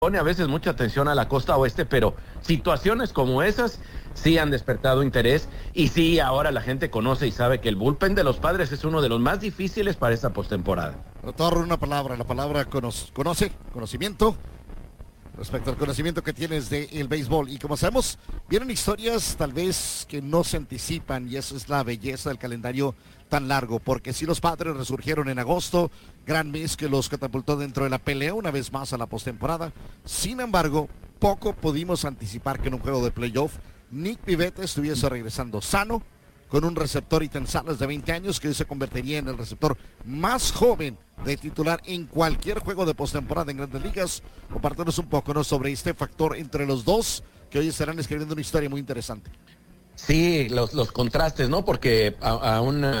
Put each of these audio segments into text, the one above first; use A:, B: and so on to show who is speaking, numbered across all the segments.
A: pone a veces mucha atención a la costa oeste, pero situaciones como esas sí han despertado interés y sí ahora la gente conoce y sabe que el bullpen de los Padres es uno de los más difíciles para esta postemporada.
B: Doctor, una palabra, la palabra conocimiento, respecto al conocimiento que tienes del béisbol. Y como sabemos, vienen historias tal vez que no se anticipan y esa es la belleza del calendario tan largo, porque si los Padres resurgieron en agosto, gran mes que los catapultó dentro de la pelea una vez más a la postemporada. Sin embargo, poco pudimos anticipar que en un juego de playoff Nick Pivetta estuviese regresando sano, con un receptor Ethan Salas de 20 años que hoy se convertiría en el receptor más joven de titular en cualquier juego de postemporada en Grandes Ligas. Compártanos un poco, ¿no?, sobre este factor entre los dos, que hoy estarán escribiendo una historia muy interesante.
A: Sí, los contrastes, ¿no? Porque a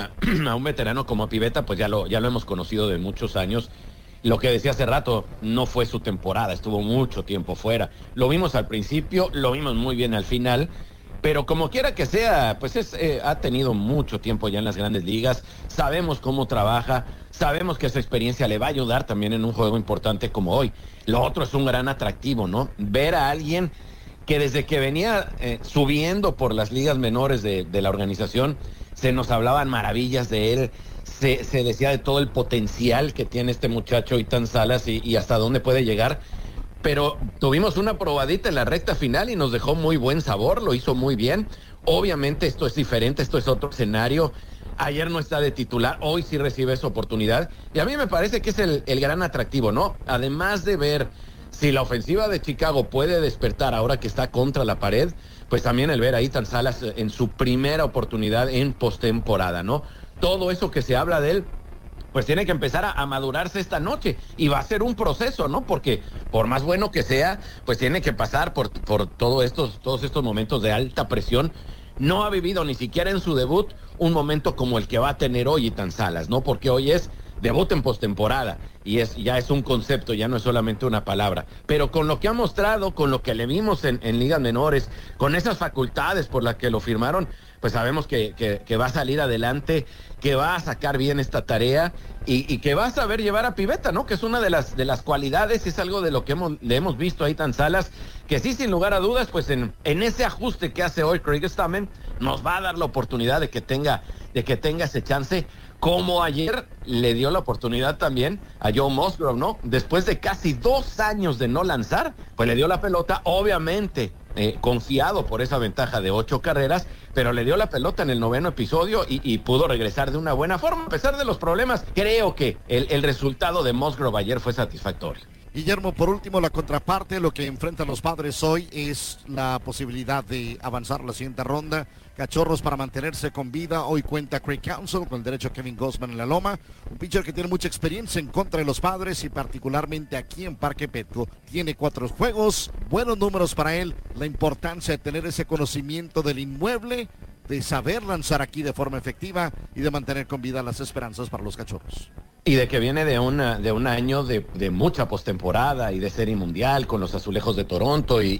A: un veterano como Pivetta, pues ya lo hemos conocido de muchos años. Lo que decía hace rato, no fue su temporada, estuvo mucho tiempo fuera. Lo vimos al principio, lo vimos muy bien al final, pero como quiera que sea, pues ha tenido mucho tiempo ya en las Grandes Ligas. Sabemos cómo trabaja, sabemos que esa experiencia le va a ayudar también en un juego importante como hoy. Lo otro es un gran atractivo, ¿no? Ver a alguien que desde que venía subiendo por las ligas menores de la organización, se nos hablaban maravillas de él, se decía de todo el potencial que tiene este muchacho Ethan Salas y hasta dónde puede llegar, pero tuvimos una probadita en la recta final y nos dejó muy buen sabor, lo hizo muy bien. Obviamente esto es diferente, esto es otro escenario. Ayer no está de titular, hoy sí recibe esa oportunidad y a mí me parece que es el gran atractivo, ¿no? Además de ver si la ofensiva de Chicago puede despertar ahora que está contra la pared, pues también el ver a Ethan Salas en su primera oportunidad en postemporada, ¿no? Todo eso que se habla de él, pues tiene que empezar a madurarse esta noche y va a ser un proceso, ¿no? Porque por más bueno que sea, pues tiene que pasar por todos estos momentos de alta presión. No ha vivido ni siquiera en su debut un momento como el que va a tener hoy Ethan Salas, ¿no? Porque hoy es debut en postemporada y ya es un concepto, ya no es solamente una palabra. Pero con lo que ha mostrado, con lo que le vimos en ligas menores, con esas facultades por las que lo firmaron, pues sabemos que va a salir adelante, que va a sacar bien esta tarea y que va a saber llevar a Pivetta, ¿no? Que es una de las cualidades, es algo de lo que le hemos visto a Ethan Salas, que sí, sin lugar a dudas, pues en ese ajuste que hace hoy Craig Stammen, nos va a dar la oportunidad de que tenga ese chance, como ayer le dio la oportunidad también a Joe Musgrove, ¿no? Después de casi 2 años de no lanzar, pues le dio la pelota, obviamente confiado por esa ventaja de 8 carreras, pero le dio la pelota en el 9º episodio y pudo regresar de una buena forma. A pesar de los problemas, creo que el resultado de Musgrove ayer fue satisfactorio.
B: Guillermo, por último, la contraparte, lo que enfrentan los Padres hoy es la posibilidad de avanzar a la siguiente ronda. Cachorros para mantenerse con vida. Hoy cuenta Craig Counsell con el derecho a Kevin Gausman en la loma. Un pitcher que tiene mucha experiencia en contra de los Padres y particularmente aquí en Parque Petco. Tiene 4 juegos, buenos números para él. La importancia de tener ese conocimiento del inmueble, de saber lanzar aquí de forma efectiva y de mantener con vida las esperanzas para los Cachorros.
A: Y de que viene de un año de mucha postemporada y de serie mundial con los Azulejos de Toronto y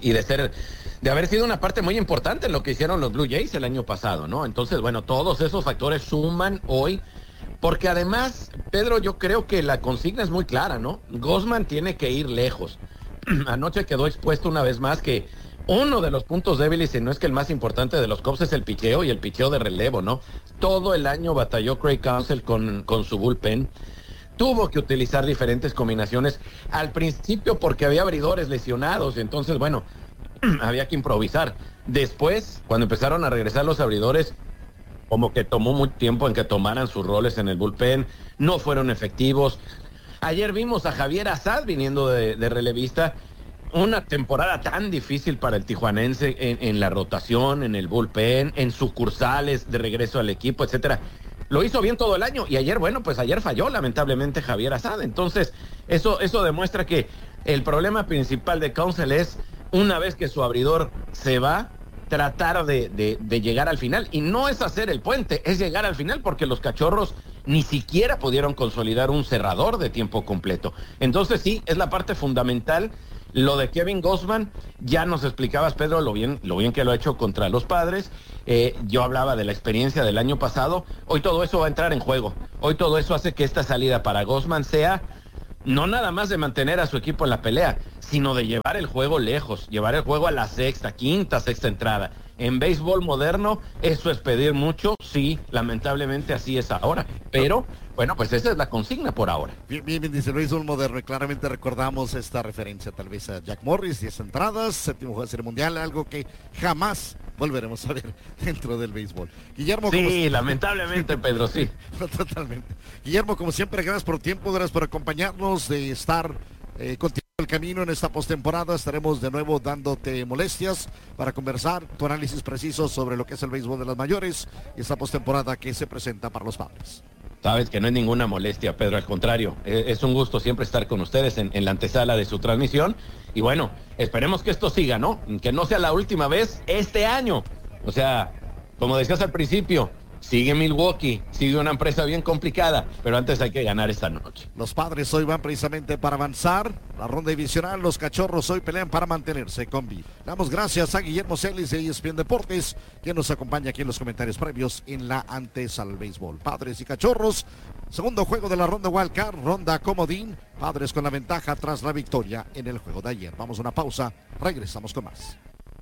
A: de haber sido una parte muy importante en lo que hicieron los Blue Jays el año pasado, ¿no? Entonces, bueno, todos esos factores suman hoy, porque además, Pedro, yo creo que la consigna es muy clara, ¿no? Gausman tiene que ir lejos. Anoche quedó expuesto una vez más que uno de los puntos débiles, y no es que el más importante de los Cubs, es el picheo y el picheo de relevo, ¿no? Todo el año batalló Craig Counsell con su bullpen. Tuvo que utilizar diferentes combinaciones al principio porque había abridores lesionados, entonces, bueno, había que improvisar. Después, cuando empezaron a regresar los abridores, como que tomó mucho tiempo en que tomaran sus roles en el bullpen, no fueron efectivos. Ayer vimos a Javier Assad viniendo de relevista. Una temporada tan difícil para el tijuanense en la rotación, en el bullpen, en sucursales de regreso al equipo, etcétera. Lo hizo bien todo el año y ayer, bueno, pues ayer falló lamentablemente Javier Assad. Entonces, eso demuestra que el problema principal de Counsell es, una vez que su abridor se va, tratar de llegar al final. Y no es hacer el puente, es llegar al final, porque los Cachorros ni siquiera pudieron consolidar un cerrador de tiempo completo. Entonces sí, es la parte fundamental. Lo de Kevin Gausman, ya nos explicabas, Pedro, lo bien que lo ha hecho contra los Padres. Yo hablaba de la experiencia del año pasado. Hoy todo eso va a entrar en juego. Hoy todo eso hace que esta salida para Gausman sea no nada más de mantener a su equipo en la pelea, sino de llevar el juego lejos, llevar el juego a la quinta, sexta entrada. En béisbol moderno, eso es pedir mucho, sí, lamentablemente así es ahora, pero bueno, pues esa es la consigna por ahora.
B: Bien, dice el béisbol moderno, y claramente recordamos esta referencia tal vez a Jack Morris, 10 entradas, séptimo juego de serie mundial, algo que jamás volveremos a ver dentro del béisbol. Guillermo,
A: sí, lamentablemente, Pedro, sí.
B: Totalmente. Guillermo, como siempre, gracias por el tiempo, gracias por acompañarnos, de estar continuando el camino en esta postemporada. Estaremos de nuevo dándote molestias para conversar tu análisis preciso sobre lo que es el béisbol de las mayores y esta postemporada que se presenta para los Padres.
A: Sabes que no es ninguna molestia, Pedro, al contrario, es un gusto siempre estar con ustedes en la antesala de su transmisión. Y bueno, esperemos que esto siga, ¿no? Que no sea la última vez este año. O sea, como decías al principio, sigue Milwaukee, sigue una empresa bien complicada, pero antes hay que ganar esta noche.
B: Los Padres hoy van precisamente para avanzar la ronda divisional. Los Cachorros hoy pelean para mantenerse con vida. Damos gracias a Guillermo Celis de ESPN Deportes, quien nos acompaña aquí en los comentarios previos en la antesala al béisbol. Padres y Cachorros, segundo juego de la ronda Wildcard, ronda comodín. Padres con la ventaja tras la victoria en el juego de ayer. Vamos a una pausa, regresamos con más.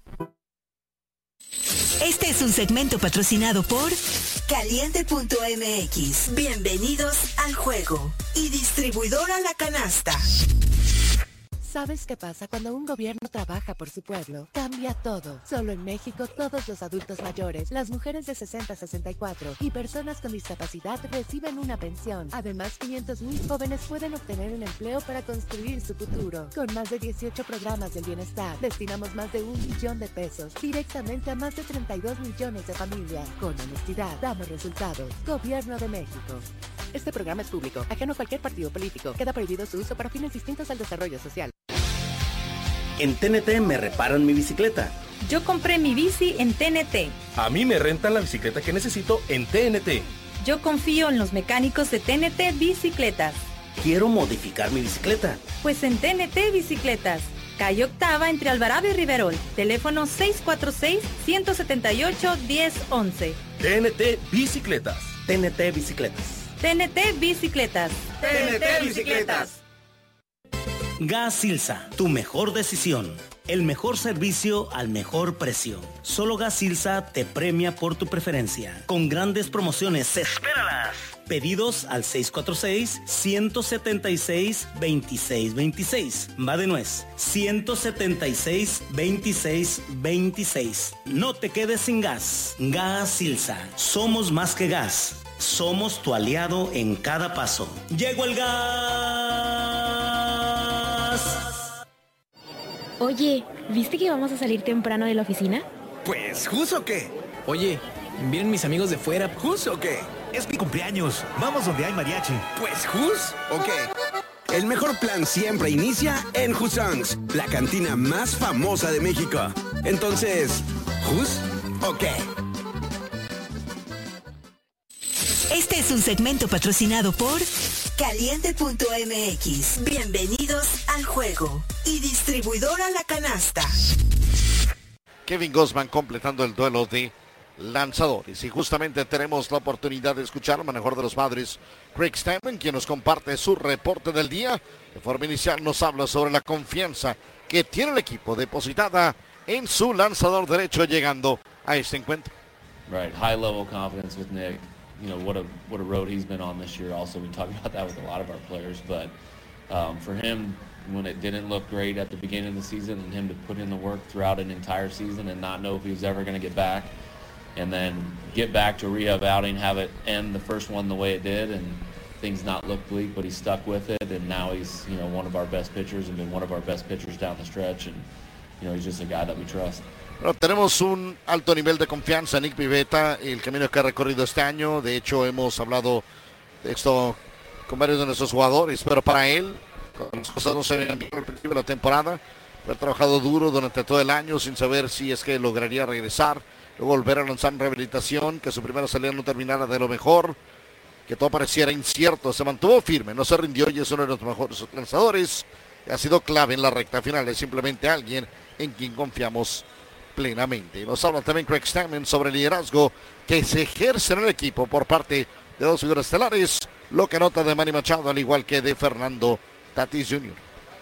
C: Este es un segmento patrocinado por Caliente.mx. Bienvenidos al juego. Y distribuidora La Canasta.
D: ¿Sabes qué pasa cuando un gobierno trabaja por su pueblo? Cambia todo. Solo en México, todos los adultos mayores, las mujeres de 60 a 64 y personas con discapacidad reciben una pensión. Además, 500,000 jóvenes pueden obtener un empleo para construir su futuro. Con más de 18 programas del bienestar, destinamos más de 1 billón de pesos directamente a más de 32 millones de familias. Con honestidad, damos resultados. Gobierno de México. Este programa es público, ajeno a cualquier partido político. Queda prohibido su uso para fines distintos al desarrollo social.
E: En TNT me reparan mi bicicleta.
F: Yo compré mi bici en TNT.
G: A mí me rentan la bicicleta que necesito en TNT.
F: Yo confío en los mecánicos de TNT Bicicletas.
E: Quiero modificar mi bicicleta.
F: Pues en TNT Bicicletas. Calle Octava entre Alvarado y Riverol. Teléfono 646-178-1011.
G: TNT Bicicletas.
E: TNT Bicicletas.
F: TNT Bicicletas.
E: TNT Bicicletas. Gas Silsa, tu mejor decisión. El mejor servicio al mejor precio. Solo Gas Silsa te premia por tu preferencia. Con grandes promociones, espéralas. Pedidos al 646-176-2626. Va de nuez. 176-2626. No te quedes sin gas. Gas Silsa. Somos más que gas. Somos tu aliado en cada paso. ¡Llegó el gas!
H: Oye, ¿viste que vamos a salir temprano de la oficina?
I: Pues, ¿jus o qué?
J: Oye, ¿vienen mis amigos de fuera?
I: ¿Jus o qué?
K: Es mi cumpleaños. Vamos donde hay mariachi.
I: Pues, ¿jus o qué? El mejor plan siempre inicia en Husson's, la cantina más famosa de México. Entonces, ¿jus o qué?
C: Este es un segmento patrocinado por Caliente.mx. Bienvenidos al juego. Y distribuidora La Canasta.
B: Kevin Gausman completando el duelo de lanzadores. Y justamente tenemos la oportunidad de escuchar al manejador de los Padres, Craig Stammen, quien nos comparte su reporte del día. De forma inicial nos habla sobre la confianza que tiene el equipo depositada en su lanzador derecho llegando a este encuentro.
L: Right, high level confidence with Nick. You know, what a road he's been on this year. Also, we talk about that with a lot of our players. But for him, when it didn't look great at the beginning of the season, and him to put in the work throughout an entire season and not know if he was ever going to get back, and then get back to a rehab outing, have it end the first one the way it did, and things not look bleak, but he stuck with it, and now he's, you know, one of our best pitchers and been one of our best pitchers down the stretch, and, you know, he's just a guy that we trust.
B: Bueno, tenemos un alto nivel de confianza en Nick Pivetta, el camino que ha recorrido este año. De hecho, hemos hablado de esto con varios de nuestros jugadores, pero para él, las cosas no se ven bien al principio de la temporada. Ha trabajado duro durante todo el año sin saber si es que lograría regresar, luego volver a lanzar en rehabilitación, que su primera salida no terminara de lo mejor, que todo pareciera incierto. Se mantuvo firme, no se rindió y es uno de los mejores lanzadores. Ha sido clave en la recta final, es simplemente alguien en quien confiamos plenamente. Nos habla también Craig Stammen sobre el liderazgo que se ejerce en el equipo por parte de dos figuras estelares, lo que nota de Manny Machado al igual que de Fernando Tatis Jr.?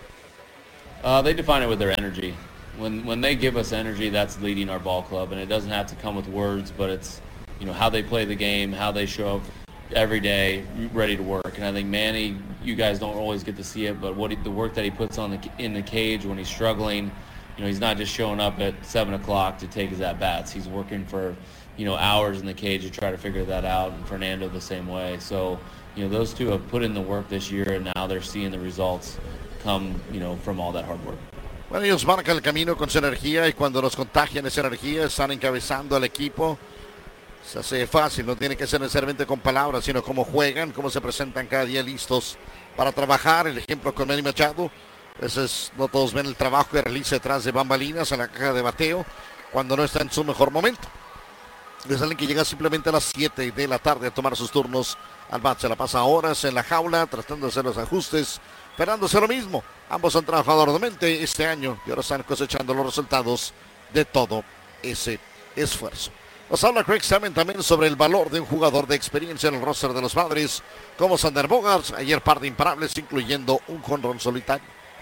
L: They define it with their energy. When they give us energy, that's leading our ball club, and it doesn't have to come with words, but it's, you know, how they play the game, how they show up every day, ready to work. And I think Manny, you guys don't always get to see it, but the work that he puts on in the cage when he's struggling, you know, he's not just showing up at 7 o'clock to take his at-bats. He's working for, you know, hours in the cage to try to figure that out, and Fernando the same way. So, you know, those two have put in the work this year, and now they're seeing the results come, you know, from all that hard work.
B: Bueno, ellos marcan el camino con su energía y cuando nos contagian esa energía están encabezando al equipo. Se hace fácil, no tiene que ser necesariamente con palabras, sino cómo juegan, cómo se presentan cada día listos para trabajar. El ejemplo con Manny Machado, no todos ven el trabajo que realiza detrás de bambalinas en la caja de bateo cuando no está en su mejor momento. Es alguien que llega simplemente a las 7 de la tarde a tomar sus turnos al bat. Se la pasa horas en la jaula tratando de hacer los ajustes, esperándose lo mismo. Ambos han trabajado arduamente este año y ahora están cosechando los resultados de todo ese esfuerzo. Nos habla Craig Stammen también sobre el valor de un jugador de experiencia en el roster de los Padres, como Sander Bogaerts, ayer par de imparables, incluyendo un jonrón solitario.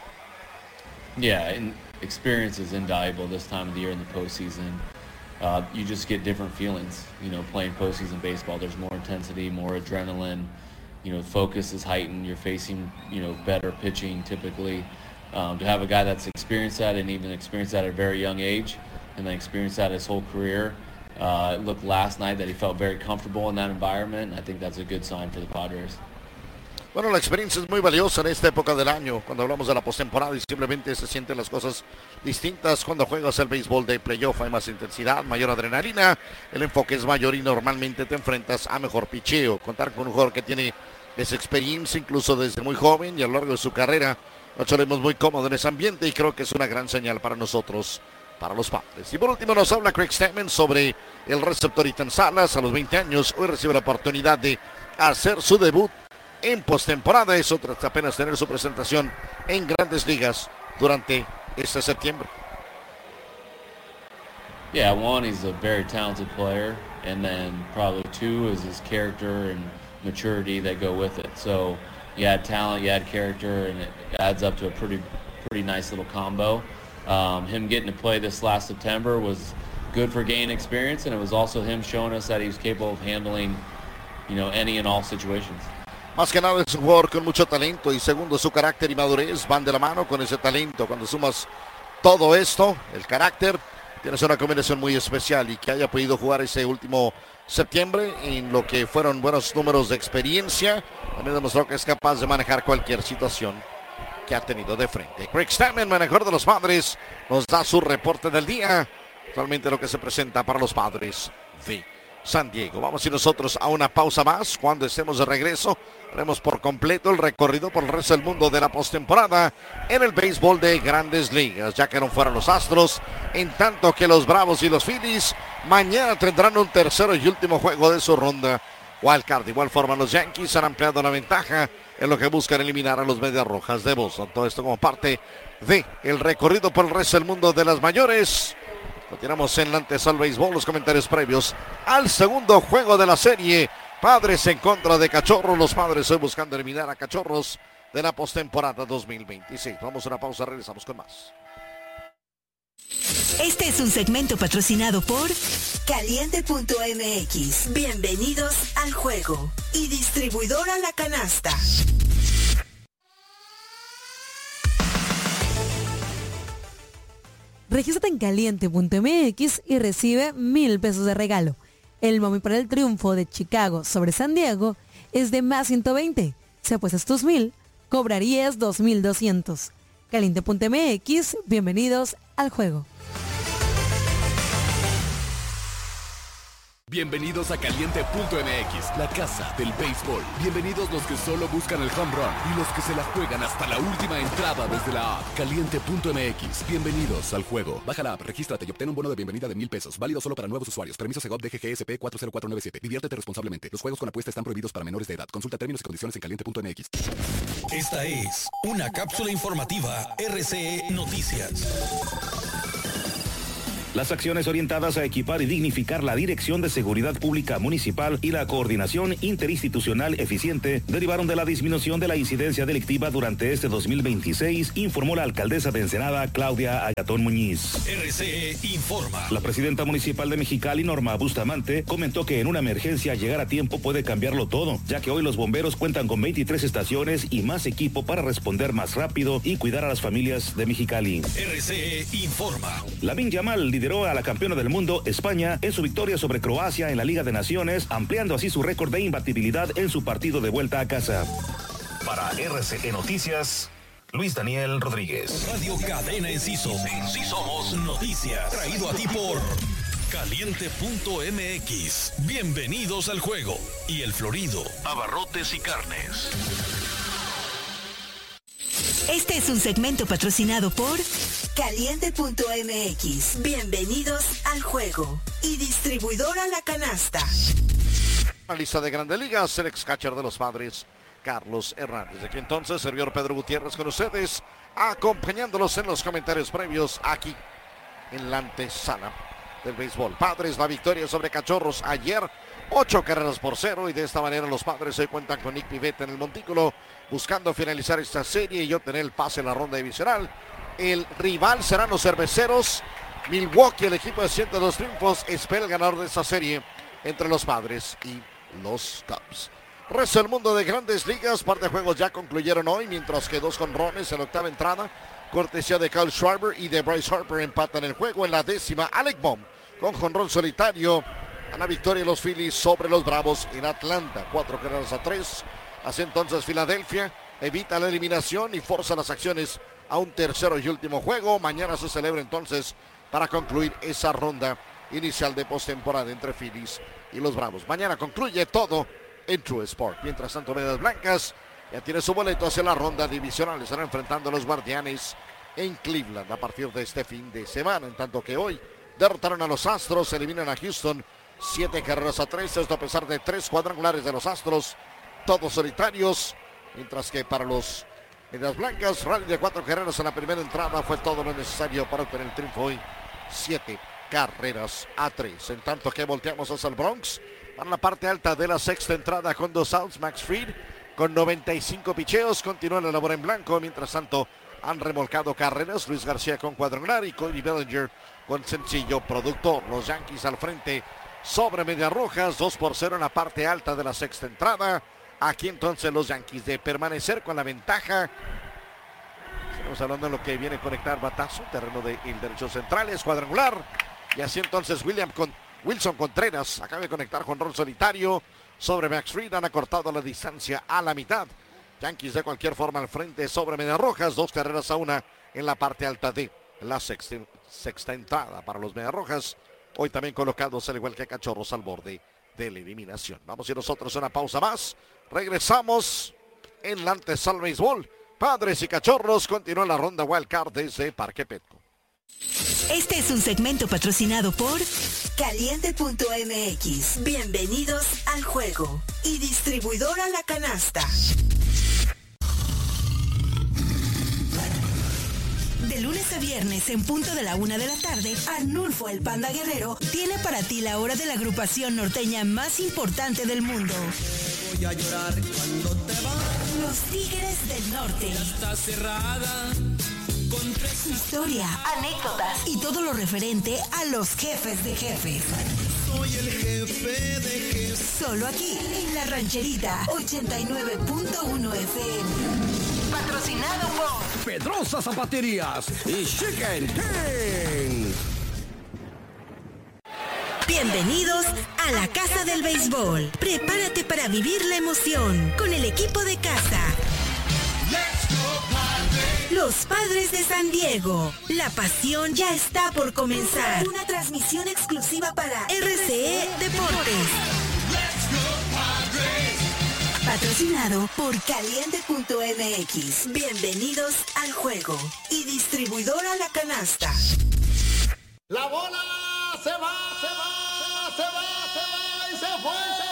L: Yeah, and experience is invaluable this time of the year in the postseason. You just get different feelings, you know, playing postseason baseball. There's more intensity, more adrenaline. You know, focus is heightened. You're facing, you know, better pitching typically. To have a guy that's experienced that and even experienced that at a very young age and then experienced that his whole career. It looked last night that he felt very comfortable in that environment. And I think that's a good sign for the Padres.
B: Bueno, la experiencia es muy valiosa en esta época del año, cuando hablamos de la postemporada y simplemente se sienten las cosas distintas. Cuando juegas el béisbol de playoff hay más intensidad, mayor adrenalina, el enfoque es mayor y normalmente te enfrentas a mejor picheo. Contar con un jugador que tiene esa experiencia incluso desde muy joven y a lo largo de su carrera, nos sentimos muy cómodos en ese ambiente y creo que es una gran señal para nosotros, para los Padres. Y por último nos habla Craig Stammen sobre el receptor Ethan Salas. A los 20 años hoy recibe la oportunidad de hacer su debut en postemporada. Eso tras apenas tener su presentación en Grandes Ligas durante este septiembre.
L: Yeah, one, he's a very talented player, and then probably two is his character and maturity that go with it. So you add talent, you add character, and it adds up to a pretty nice little combo. Him getting to play this last September was good for gaining experience, and it was also him showing us that he was capable of handling, you know, any and all situations.
B: Más que nada es un jugador con mucho talento y segundo, su carácter y madurez van de la mano con ese talento. Cuando sumas todo esto, el carácter, tienes una combinación muy especial y que haya podido jugar ese último septiembre en lo que fueron buenos números de experiencia, también demostró que es capaz de manejar cualquier situación que ha tenido de frente. Craig Stammen, manejador de los Padres, nos da su reporte del día, actualmente lo que se presenta para los Padres de San Diego. Vamos a ir nosotros a una pausa más. Cuando estemos de regreso, haremos por completo el recorrido por el resto del mundo de la postemporada en el béisbol de Grandes Ligas, ya que no fueron los Astros, en tanto que los Bravos y los Phillies mañana tendrán un tercero y último juego de su ronda wildcard. De igual forma, los Yankees han ampliado la ventaja en lo que buscan eliminar a los Medias Rojas de Boston. Todo esto como parte de el recorrido por el resto del mundo de las mayores. Continuamos en la antesala al béisbol, los comentarios previos al segundo juego de la serie. Padres en contra de Cachorros. Los Padres hoy buscando eliminar a Cachorros de la postemporada 2026. Vamos a una pausa, regresamos con más.
C: Este es un segmento patrocinado por Caliente.mx. Bienvenidos al juego. Y distribuidora La Canasta.
M: Regístrate en Caliente.mx y recibe 1,000 pesos de regalo. El momio para el triunfo de Chicago sobre San Diego es de más 120. Si apuestas tus 1,000, cobrarías 2,200. Caliente.mx, bienvenidos al juego.
N: Bienvenidos a Caliente.mx, la casa del béisbol. Bienvenidos los que solo buscan el home run y los que se la juegan hasta la última entrada desde la app. Caliente.mx, bienvenidos al juego. Baja la app, regístrate y obtén un bono de bienvenida de 1,000 pesos. Válido solo para nuevos usuarios. Permiso Segov DGGSP 40497. Diviértete responsablemente. Los juegos con apuesta están prohibidos para menores de edad. Consulta términos y condiciones en Caliente.mx.
O: Esta es una cápsula informativa RCE Noticias.
P: Las acciones orientadas a equipar y dignificar la Dirección de Seguridad Pública Municipal y la coordinación interinstitucional eficiente derivaron de la disminución de la incidencia delictiva durante este 2026, informó la alcaldesa de Ensenada, Claudia Ayatón Muñiz.
O: RCE informa.
P: La presidenta municipal de Mexicali, Norma Bustamante, comentó que en una emergencia llegar a tiempo puede cambiarlo todo, ya que hoy los bomberos cuentan con 23 estaciones y más equipo para responder más rápido y cuidar a las familias de Mexicali.
O: RCE informa.
P: Lamine Yamal lideró a la campeona del mundo, España, en su victoria sobre Croacia en la Liga de Naciones, ampliando así su récord de imbatibilidad en su partido de vuelta a casa.
K: Para RCE Noticias, Luis Daniel Rodríguez.
O: Radio Cadena Enciso. Sí somos noticias. Traído a ti por Caliente.mx. Bienvenidos al juego. Y El Florido, abarrotes y carnes.
C: Este es un segmento patrocinado por Caliente.mx. Bienvenidos al juego. Y distribuidora La Canasta.
B: La lista de Grandes Ligas, el ex catcher de los Padres, Carlos Hernández. De aquí entonces, servidor Pedro Gutiérrez con ustedes, acompañándolos en los comentarios previos aquí en la antesala del béisbol. Padres, la victoria sobre Cachorros ayer, 8-0, y de esta manera los Padres hoy cuentan con Nick Pivetta en el montículo, buscando finalizar esta serie y obtener el pase en la ronda divisional. El rival serán los Cerveceros. Milwaukee, el equipo de 102 triunfos, espera el ganador de esta serie entre los Padres y los Cubs. Resto del mundo de Grandes Ligas, par de juegos ya concluyeron hoy, mientras que 2 jonrones en la octava entrada, cortesía de Kyle Schwarber y de Bryce Harper, empatan el juego. En la décima, Alec Bohm con jonrón solitario, a la victoria de los Phillies sobre los Bravos en Atlanta, 4-3. Así entonces Filadelfia evita la eliminación y forza las acciones a un tercero y último juego. Mañana se celebra entonces para concluir esa ronda inicial de postemporada entre Phillies y los Bravos. Mañana concluye todo en True Sport. Mientras tanto, Medias Blancas ya tiene su boleto hacia la ronda divisional. Estarán enfrentando a los Guardianes en Cleveland a partir de este fin de semana. En tanto que hoy derrotaron a los Astros, eliminan a Houston 7-3. Esto a pesar de 3 cuadrangulares de los Astros, todos solitarios. Mientras que para los Medias Blancas, rally de 4 carreras en la primera entrada fue todo lo necesario para obtener el triunfo hoy. 7-3. En tanto que volteamos hacia el Bronx para la parte alta de la sexta entrada con 2 outs. Max Fried con 95 picheos continúa la labor en blanco. Mientras tanto han remolcado carreras. Luis García con cuadrangular y Cody Bellinger con sencillo productor. Los Yankees al frente sobre Medias Rojas, 2-0 en la parte alta de la sexta entrada. Aquí entonces los Yankees de permanecer con la ventaja. Estamos hablando de lo que viene a conectar batazo, terreno del derecho central, es cuadrangular. Y así entonces Wilson Contreras acaba de conectar con jonrón solitario sobre Max Fried. Han acortado la distancia a la mitad. Yankees de cualquier forma al frente sobre Medias Rojas, 2-1 en la parte alta de la sexta entrada para los Medias Rojas. Hoy también colocados al igual que Cachorros al borde de la eliminación. Vamos a ir nosotros a una pausa más. Regresamos en la antesala béisbol. Padres y Cachorros continúan la ronda Wild Card desde Parque Petco.
C: Este es un segmento patrocinado por Caliente.mx. Bienvenidos al juego. Y distribuidora La Canasta. De lunes a viernes en punto de la 1 de la tarde, Arnulfo el Panda Guerrero tiene para ti la hora de la agrupación norteña más importante del mundo.
Q: Voy a llorar cuando te vas.
C: Los Tigres del Norte.
Q: Está cerrada. Con
C: su historia, anécdotas y todo lo referente a los jefes de jefes.
Q: Soy el jefe de jefes.
C: Solo aquí, en La Rancherita, 89.1 FM. Patrocinado por
R: Pedrosa Zapaterías y Chicken King.
C: Bienvenidos a la Casa del Béisbol. Prepárate para vivir la emoción con el equipo de casa. Los Padres de San Diego. La pasión ya está por comenzar. Una transmisión exclusiva para RCE Deportes. Patrocinado por Caliente.mx. Bienvenidos al juego. Y distribuidora La Canasta.
B: La bola se va y se fue.